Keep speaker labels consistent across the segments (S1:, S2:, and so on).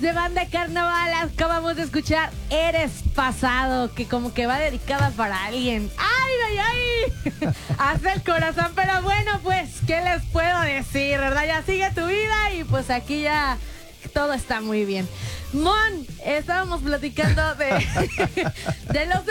S1: de Banda Carnaval, acabamos de escuchar Eres Pasado, que como que va dedicada para alguien. ¡Ay, ay, ay! Hace el corazón, pero bueno, pues, ¿qué les puedo decir, verdad? Ya sigue tu vida y pues aquí ya todo está muy bien. Mon, estábamos platicando de los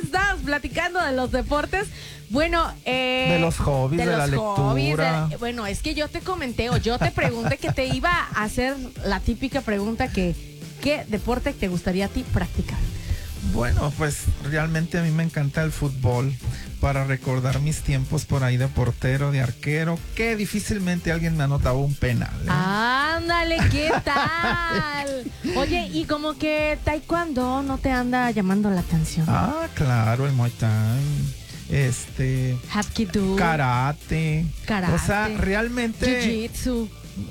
S1: deportes, Bueno,
S2: de los hobbies, de la lectura.
S1: Bueno, es que yo te comenté o yo te pregunté que te iba a hacer la típica pregunta que ¿qué deporte te gustaría a ti practicar?
S2: Bueno, pues realmente a mí me encanta el fútbol, para recordar mis tiempos por ahí de portero, de arquero, que difícilmente alguien me anotaba un penal, ¿eh?
S1: Ándale, ¿qué tal? Oye, y como que taekwondo no te anda llamando la atención.
S2: Ah, claro, el Muay Thai,
S1: Hapkido,
S2: karate. O sea, realmente
S1: jiu-jitsu.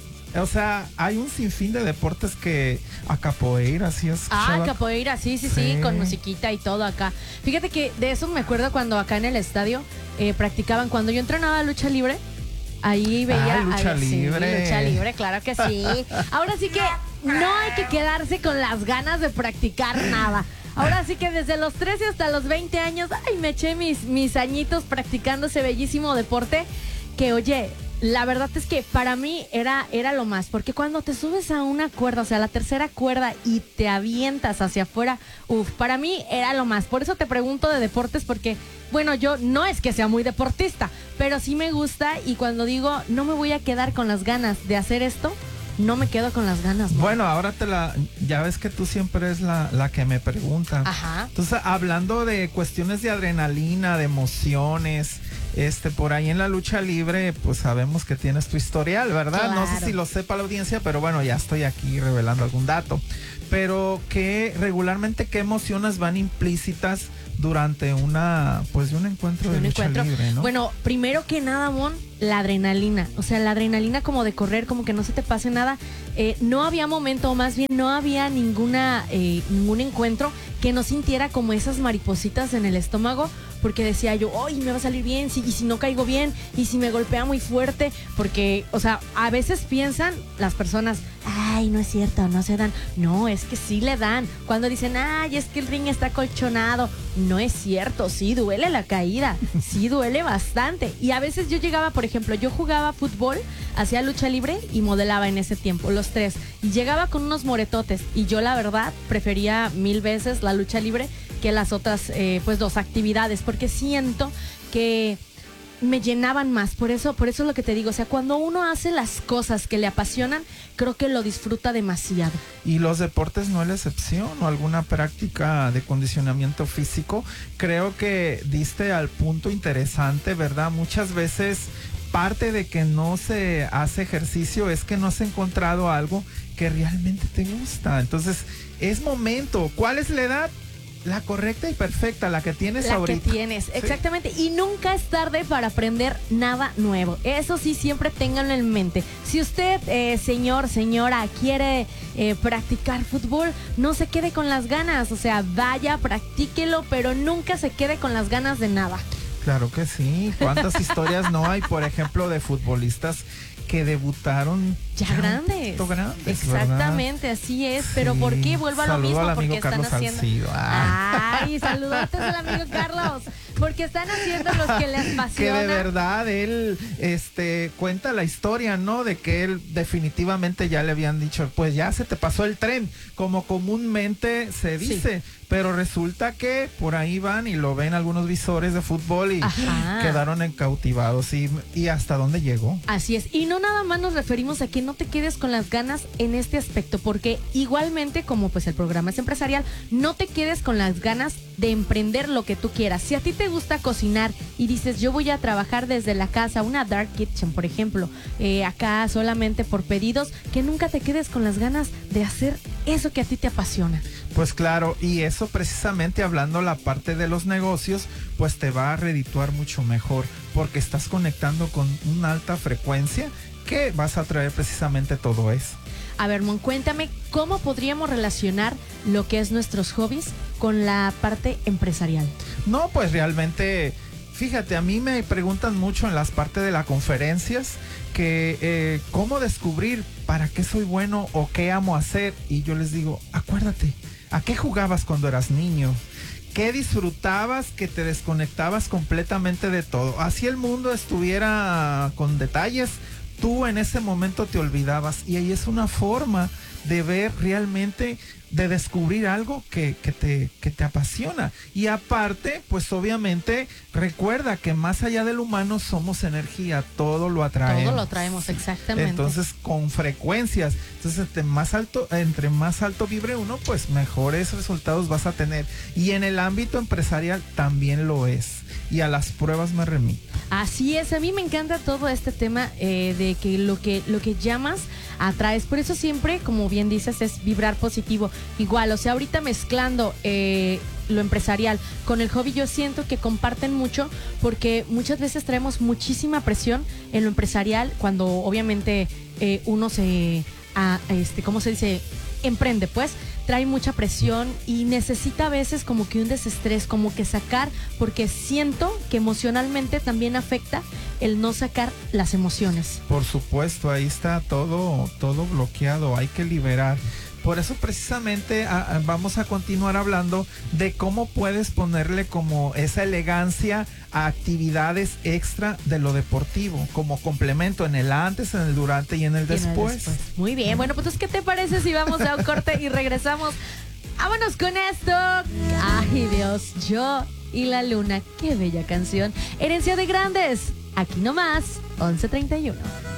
S2: O sea, hay un sinfín de deportes que a capoeira, ¿sí has escuchado?
S1: Capoeira, sí, con musiquita y todo acá. Fíjate que de eso me acuerdo cuando acá en el estadio practicaban, cuando yo entrenaba lucha libre, ahí veía...
S2: lucha libre.
S1: Sí, lucha libre, claro que sí. Ahora sí que no hay que quedarse con las ganas de practicar nada. Ahora sí que desde los 13 hasta los 20 años, me eché mis añitos practicando ese bellísimo deporte que, oye... La verdad es que para mí era lo más, porque cuando te subes a una cuerda, o sea, la tercera cuerda y te avientas hacia afuera, para mí era lo más. Por eso te pregunto de deportes, porque, bueno, yo no es que sea muy deportista, pero sí me gusta y cuando digo no me voy a quedar con las ganas de hacer esto, no me quedo con las ganas, ¿no?
S2: Bueno, ahora ya ves que tú siempre eres la que me pregunta.
S1: Ajá.
S2: Entonces, hablando de cuestiones de adrenalina, de emociones, por ahí en la lucha libre, pues sabemos que tienes tu historial, ¿verdad?
S1: Claro.
S2: No sé si lo sepa la audiencia, pero bueno, ya estoy aquí revelando algún dato. Pero regularmente, ¿qué emociones van implícitas durante de un encuentro de lucha libre, ¿no?
S1: Bueno, primero que nada, Mon, la adrenalina. O sea, la adrenalina como de correr, como que no se te pase nada. No había momento, o más bien no había ningún encuentro que no sintiera como esas maripositas en el estómago, porque decía yo, ¡ay, me va a salir bien! Y si no caigo bien, y si me golpea muy fuerte, porque, o sea, a veces piensan las personas, ¡ay, no es cierto, no se dan! No, es que sí le dan. Cuando dicen, ¡ay, es que el ring está acolchonado! No es cierto, sí duele la caída, sí duele bastante. Y a veces yo llegaba, por ejemplo, yo jugaba fútbol, hacía lucha libre y modelaba en ese tiempo, los tres. Y llegaba con unos moretotes, y yo la verdad prefería 1000 veces la lucha libre que las otras dos actividades, porque siento que me llenaban más. Por eso es lo que te digo, o sea, cuando uno hace las cosas que le apasionan, creo que lo disfruta demasiado.
S2: Y los deportes no es la excepción, o alguna práctica de condicionamiento físico. Creo que diste al punto interesante, ¿verdad? Muchas veces parte de que no se hace ejercicio es que no has encontrado algo que realmente te gusta. Entonces, es momento. ¿Cuál es la edad? La correcta y perfecta, la que tienes ahorita.
S1: La que tienes, exactamente. Y nunca es tarde para aprender nada nuevo. Eso sí, siempre ténganlo en mente. Si usted, señor, señora, quiere practicar fútbol, no se quede con las ganas. O sea, vaya, practíquelo, pero nunca se quede con las ganas de nada.
S2: Claro que sí. ¿Cuántas historias no hay, por ejemplo, de futbolistas que debutaron
S1: ya grandes? Exactamente,
S2: ¿verdad?
S1: Así es. Pero
S2: Sí.
S1: ¿por qué? Vuelvo a lo mismo, porque están
S2: Carlos
S1: haciendo.
S2: Salcido.
S1: Ay, saludotes al amigo Carlos. Porque están haciendo los que les apasiona.
S2: Que de verdad él cuenta la historia, ¿no? De que él definitivamente ya le habían dicho, pues ya se te pasó el tren, como comúnmente se dice. Sí. Pero resulta que por ahí van y lo ven algunos visores de fútbol y quedaron encautivados. ¿Y hasta dónde llegó?
S1: Así es. Y no nada más nos referimos a que no te quedes con las ganas en este aspecto, porque igualmente, como pues el programa es empresarial, no te quedes con las ganas de emprender lo que tú quieras. Si a ti te gusta cocinar y dices, yo voy a trabajar desde la casa, una dark kitchen, por ejemplo, acá solamente por pedidos, que nunca te quedes con las ganas de hacer eso que a ti te apasiona.
S2: Pues claro, y eso precisamente hablando la parte de los negocios, pues te va a redituar mucho mejor, porque estás conectando con una alta frecuencia que vas a traer precisamente todo eso.
S1: A ver, Mon, cuéntame, ¿cómo podríamos relacionar lo que es nuestros hobbies con la parte empresarial?
S2: No, pues realmente Fíjate, a mí me preguntan mucho en las partes de las conferencias que cómo descubrir para qué soy bueno o qué amo hacer. Y yo les digo, acuérdate, ¿a qué jugabas cuando eras niño? ¿Qué disfrutabas que te desconectabas completamente de todo? Así el mundo estuviera con detalles, tú en ese momento te olvidabas. Y ahí es una forma de ver realmente, de descubrir algo que te apasiona. Y aparte, pues obviamente, recuerda que más allá del humano somos energía, todo lo atraemos.
S1: Todo lo traemos, exactamente.
S2: Entonces, con frecuencias. Entonces, entre más alto vibre uno, pues mejores resultados vas a tener. Y en el ámbito empresarial también lo es. Y a las pruebas me remito.
S1: Así es, a mí me encanta todo este tema de que lo que llamas atraes. Por eso siempre, como bien dices, es vibrar positivo. Igual, o sea, ahorita mezclando lo empresarial con el hobby, yo siento que comparten mucho, porque muchas veces traemos muchísima presión en lo empresarial cuando obviamente uno ¿cómo se dice? Emprende, pues trae mucha presión y necesita a veces como que un desestrés, como que sacar, porque siento que emocionalmente también afecta el no sacar las emociones.
S2: Por supuesto, ahí está todo bloqueado, hay que liberar. Por eso precisamente vamos a continuar hablando de cómo puedes ponerle como esa elegancia a actividades extra de lo deportivo, como complemento en el antes, en el durante y en el después.
S1: Muy bien, bueno, pues ¿qué te parece si vamos a un corte y regresamos? Vámonos con esto. Ay, Dios, yo y la luna, qué bella canción. Herencia de Grandes, aquí nomás, 11:31.